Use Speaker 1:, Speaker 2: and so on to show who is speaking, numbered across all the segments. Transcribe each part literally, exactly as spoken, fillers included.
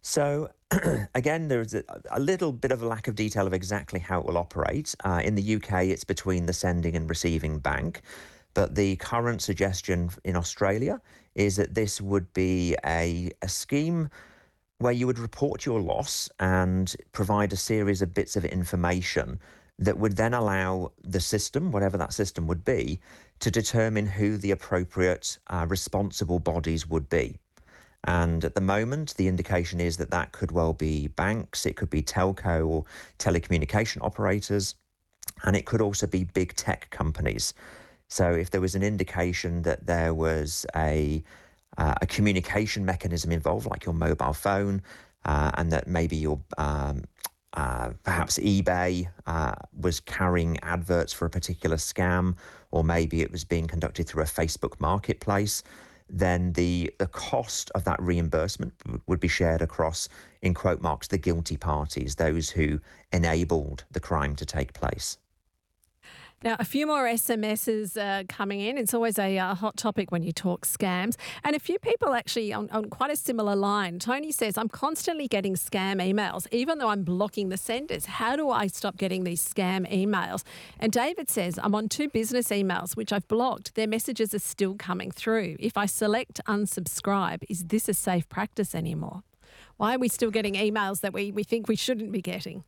Speaker 1: So again, there's a, a little bit of a lack of detail of exactly how it will operate. Uh, in the U K, it's between the sending and receiving bank. But the current suggestion in Australia is that this would be a, a scheme where you would report your loss and provide a series of bits of information that would then allow the system, whatever that system would be, to determine who the appropriate uh, responsible bodies would be. And at the moment, the indication is that that could well be banks, it could be telco or telecommunication operators, and it could also be big tech companies. So if there was an indication that there was a uh, a communication mechanism involved, like your mobile phone, uh, and that maybe your um, uh, perhaps eBay uh, was carrying adverts for a particular scam, or maybe it was being conducted through a Facebook marketplace, then the the cost of that reimbursement would be shared across, in quote marks, the guilty parties, those who enabled the crime to take place.
Speaker 2: Now, a few more S M Ses uh, coming in. It's always a uh, hot topic when you talk scams. And a few people actually on, on quite a similar line. Tony says, I'm constantly getting scam emails, even though I'm blocking the senders. How do I stop getting these scam emails? And David says, I'm on two business emails, which I've blocked. Their messages are still coming through. If I select unsubscribe, is this a safe practice anymore? Why are we still getting emails that we, we think we shouldn't be getting?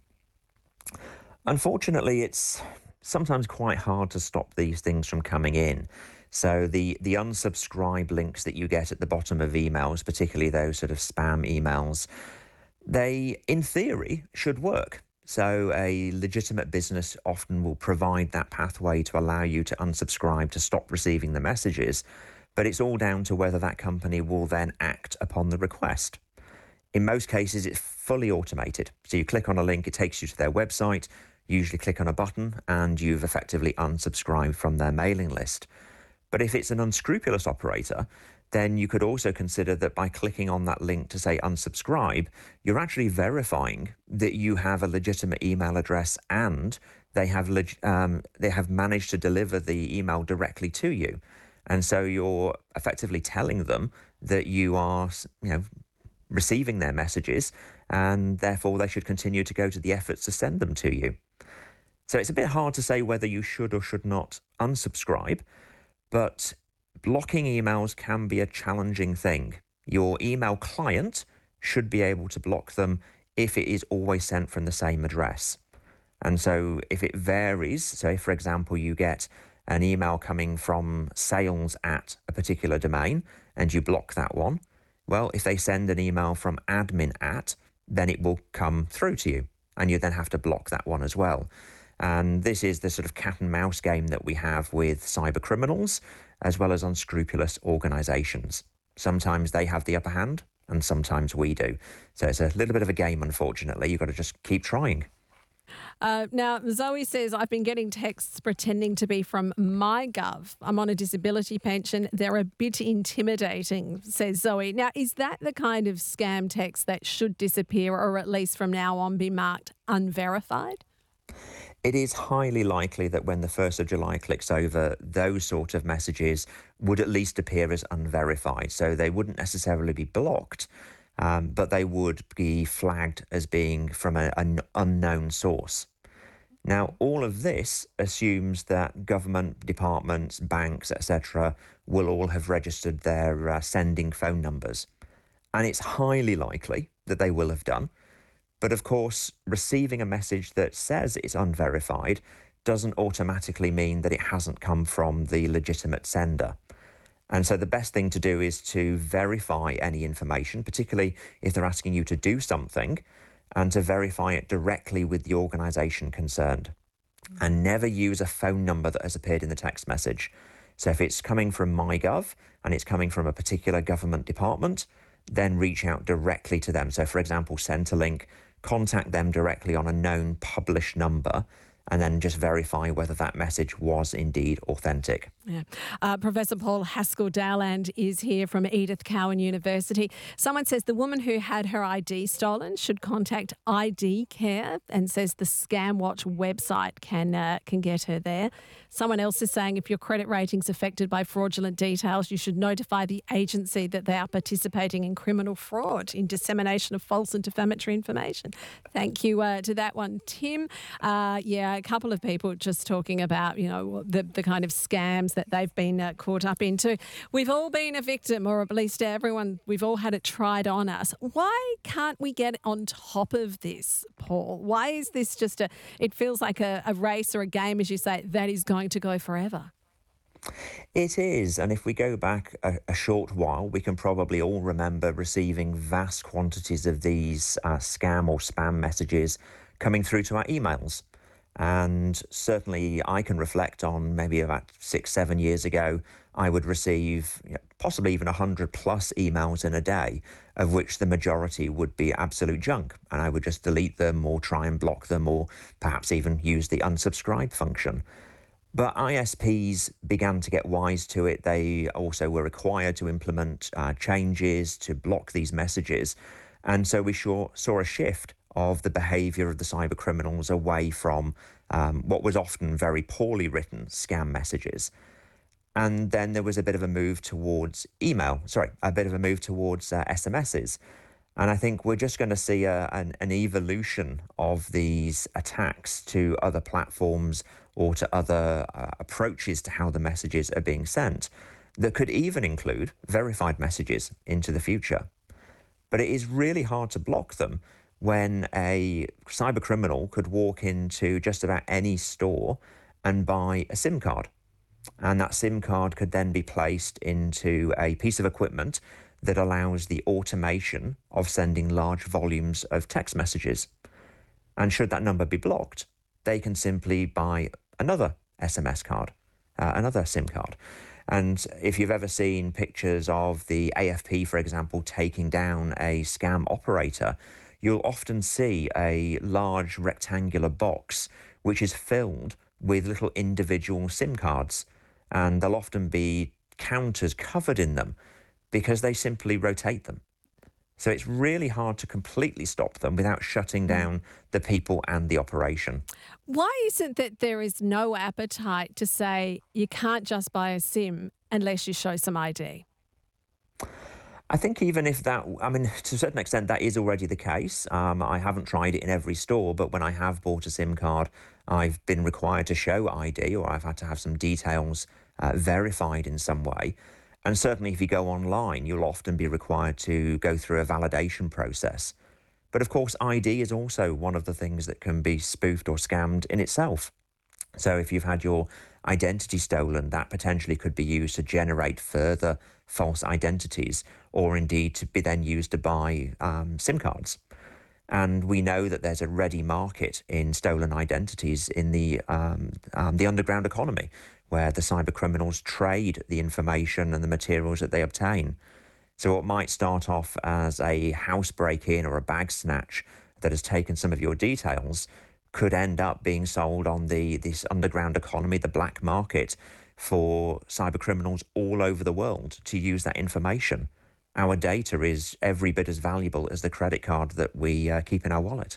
Speaker 1: Unfortunately, it's sometimes quite hard to stop these things from coming in. So the the unsubscribe links that you get at the bottom of emails, particularly those sort of spam emails, they, in theory, should work. So a legitimate business often will provide that pathway to allow you to unsubscribe, to stop receiving the messages, but it's all down to whether that company will then act upon the request. In most cases, it's fully automated. So you click on a link, it takes you to their website, usually click on a button, and you've effectively unsubscribed from their mailing list. But if it's an unscrupulous operator, then you could also consider that by clicking on that link to say unsubscribe, you're actually verifying that you have a legitimate email address and they have leg- um, they have managed to deliver the email directly to you. And so you're effectively telling them that you are, you know, receiving their messages, and therefore they should continue to go to the efforts to send them to you. So it's a bit hard to say whether you should or should not unsubscribe, but blocking emails can be a challenging thing. Your email client should be able to block them if it is always sent from the same address. And so if it varies, so if, for example, you get an email coming from sales at a particular domain and you block that one, well, if they send an email from admin at, then it will come through to you, and you then have to block that one as well. And this is the sort of cat and mouse game that we have with cyber criminals, as well as unscrupulous organisations. Sometimes they have the upper hand, and sometimes we do. So it's a little bit of a game, unfortunately. You've got to just keep trying.
Speaker 2: Uh, now, Zoe says, I've been getting texts pretending to be from MyGov. I'm on a disability pension. They're a bit intimidating, says Zoe. Now, is that the kind of scam text that should disappear, or at least from now on be marked unverified?
Speaker 1: It is highly likely that when the first of July clicks over, those sort of messages would at least appear as unverified. So they wouldn't necessarily be blocked, um, but they would be flagged as being from a, an unknown source. Now, all of this assumes that government departments, banks, et cetera, will all have registered their uh, sending phone numbers. And it's highly likely that they will have done. But of course, receiving a message that says it's unverified doesn't automatically mean that it hasn't come from the legitimate sender. And so the best thing to do is to verify any information, particularly if they're asking you to do something, and to verify it directly with the organisation concerned. Mm-hmm. And never use a phone number that has appeared in the text message. So if it's coming from MyGov and it's coming from a particular government department, then reach out directly to them. So for example, Centrelink, contact them directly on a known published number, and then just verify whether that message was indeed authentic.
Speaker 2: Yeah. Uh, Professor Paul Haskell Dowland is here from Edith Cowan University. Someone says the woman who had her I D stolen should contact I D Care, and says the ScamWatch website can uh, can get her there. Someone else is saying if your credit rating's affected by fraudulent details, you should notify the agency that they are participating in criminal fraud, in dissemination of false and defamatory information. Thank you uh, to that one, Tim. Uh, yeah, a couple of people just talking about, you know, the, the kind of scams that they've been uh, caught up into. We've all been a victim, or at least everyone, we've all had it tried on us. Why can't we get on top of this, Paul? Why is this just a, it feels like a, a race or a game, as you say, that is going to go forever?
Speaker 1: It is, and if we go back a, a short while, we can probably all remember receiving vast quantities of these uh, scam or spam messages coming through to our emails. And certainly I can reflect on maybe about six, seven years ago, I would receive you know, possibly even one hundred plus emails in a day, of which the majority would be absolute junk. And I would just delete them or try and block them, or perhaps even use the unsubscribe function. But I S Ps began to get wise to it. They also were required to implement uh, changes to block these messages. And so we saw, saw a shift of the behaviour of the cyber criminals away from um, what was often very poorly written scam messages. And then there was a bit of a move towards email, sorry, a bit of a move towards uh, S M Ses. And I think we're just going to see a, an, an evolution of these attacks to other platforms or to other uh, approaches to how the messages are being sent that could even include verified messages into the future. But it is really hard to block them when a cyber criminal could walk into just about any store and buy a SIM card. And that SIM card could then be placed into a piece of equipment that allows the automation of sending large volumes of text messages. And should that number be blocked, they can simply buy another S M S card, uh, another SIM card. And if you've ever seen pictures of the A F P, for example, taking down a scam operator, you'll often see a large rectangular box which is filled with little individual SIM cards. And there'll often be counters covered in them because they simply rotate them. So it's really hard to completely stop them without shutting down the people and the operation.
Speaker 2: Why is it that there is no appetite to say you can't just buy a SIM unless you show some I D?
Speaker 1: I think even if that, I mean, to a certain extent, that is already the case. Um, I haven't tried it in every store, but when I have bought a SIM card, I've been required to show I D, or I've had to have some details uh, verified in some way. And certainly if you go online, you'll often be required to go through a validation process. But of course, I D is also one of the things that can be spoofed or scammed in itself. So if you've had your identity stolen, that potentially could be used to generate further false identities, or indeed to be then used to buy um, SIM cards. And we know that there's a ready market in stolen identities in the um, um, the underground economy, where the cyber criminals trade the information and the materials that they obtain. So what might start off as a house break-in or a bag snatch that has taken some of your details could end up being sold on the this underground economy, the black market, for cyber criminals all over the world to use that information. Our data is every bit as valuable as the credit card that we uh, keep in our wallet.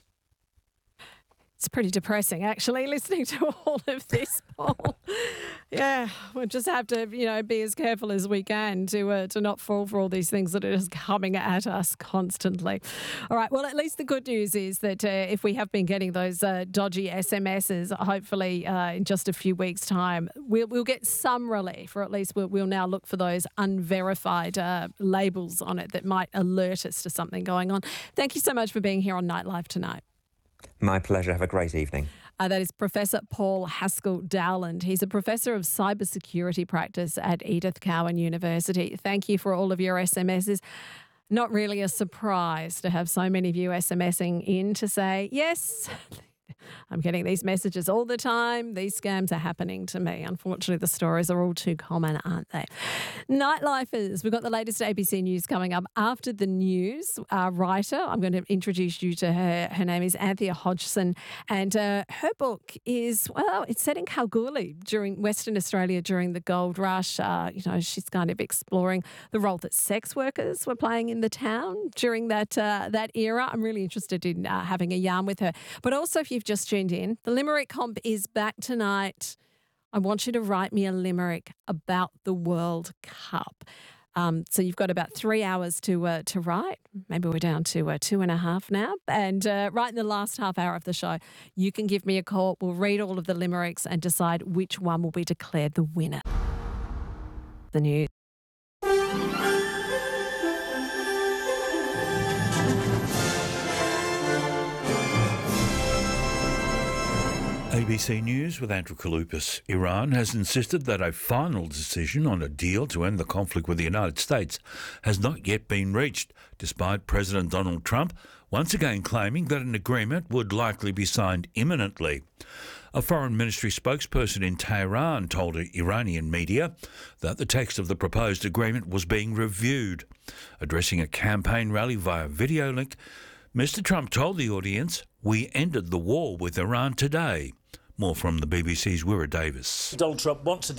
Speaker 2: It's pretty depressing, actually, listening to all of this, Paul. Yeah, we'll just have to, you know, be as careful as we can to uh, to not fall for all these things that are just coming at us constantly. All right, well, at least the good news is that uh, if we have been getting those uh, dodgy S M Ses, hopefully uh, in just a few weeks' time, we'll, we'll get some relief, or at least we'll, we'll now look for those unverified uh, labels on it that might alert us to something going on. Thank you so much for being here on Nightlife tonight.
Speaker 1: My pleasure. Have a great evening.
Speaker 2: Uh, that is Professor Paul Haskell Dowland. He's a professor of cybersecurity practice at Edith Cowan University. Thank you for all of your S M Ses. Not really a surprise to have so many of you SMSing in to say, yes, I'm getting these messages all the time. These scams are happening to me. Unfortunately, the stories are all too common, aren't they? Nightlifers, we've got the latest A B C News coming up after the news. Our writer, I'm going to introduce you to her. Her name is Anthea Hodgson, and uh, her book is, well, it's set in Kalgoorlie during Western Australia during the gold rush. Uh, you know, she's kind of exploring the role that sex workers were playing in the town during that uh, that era. I'm really interested in uh, having a yarn with her. But also, if you've just tuned in, the Limerick Comp is back tonight. I want you to write me a limerick about the World Cup. Um, so you've got about three hours to uh, to write. Maybe we're down to uh, two and a half now. And uh, right in the last half hour of the show, you can give me a call. We'll read all of the limericks and decide which one will be declared the winner. The news.
Speaker 3: A B C News with Andrew Kalupis. Iran has insisted that a final decision on a deal to end the conflict with the United States has not yet been reached, despite President Donald Trump once again claiming that an agreement would likely be signed imminently. A foreign ministry spokesperson in Tehran told Iranian media that the text of the proposed agreement was being reviewed. Addressing a campaign rally via video link, Mister Trump told the audience, "We ended the war with Iran today." More from the B B C's Wira Davis.
Speaker 4: Donald Trump wants to